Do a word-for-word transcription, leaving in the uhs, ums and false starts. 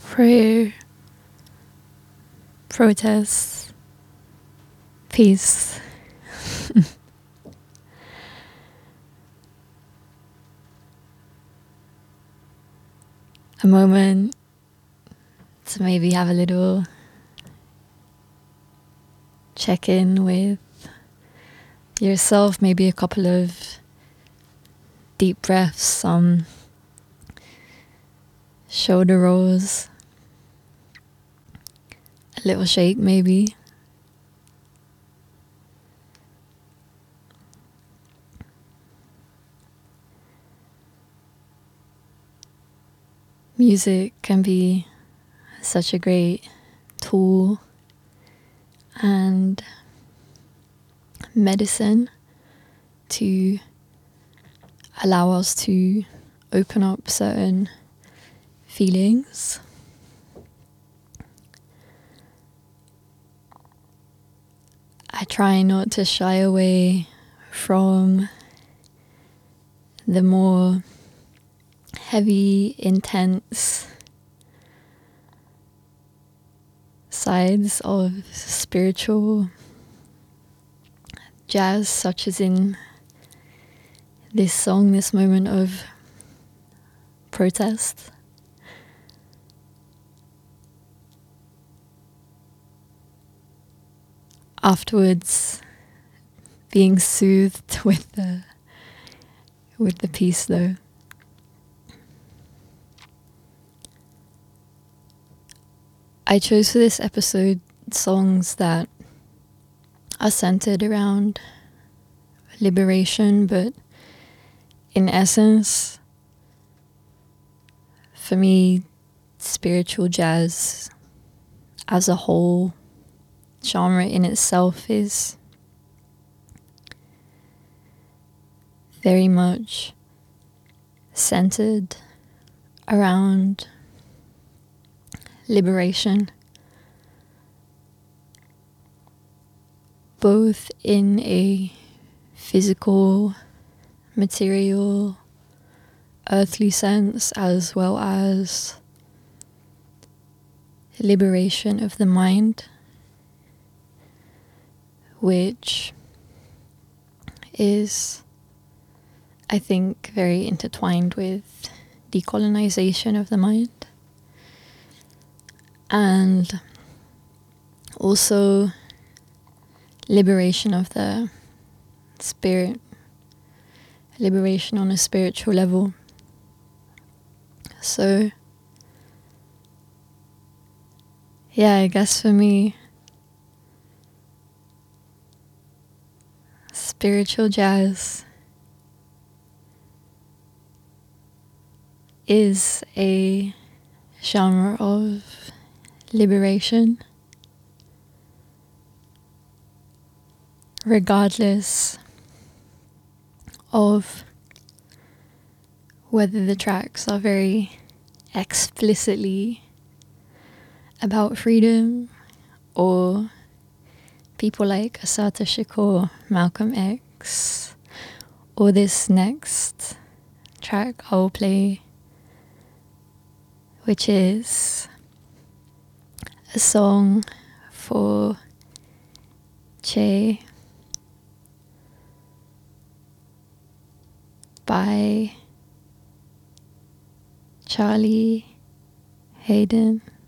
prayer, protest, peace. A moment to maybe have a little check in with yourself, maybe a couple of deep breaths, some shoulder rolls, a little shake maybe. Music can be such a great tool and medicine to allow us to open up certain feelings. I try not to shy away from the more heavy, intense sides of spiritual jazz, such as in this song, this moment of protest. Afterwards, being soothed with the with the piece, though. I chose for this episode songs that are centered around liberation, but in essence, for me, spiritual jazz as a whole genre in itself is very much centered around liberation, both in a physical, material, earthly sense, as well as liberation of the mind, which is, I think, very intertwined with decolonization of the mind. And also liberation of the spirit, liberation on a spiritual level. So, yeah, I guess for me, spiritual jazz is a genre of liberation, regardless of whether the tracks are very explicitly about freedom or people like Assata Shakur, Malcolm X, or this next track I'll play, which is a song for Che by Charlie Hayden.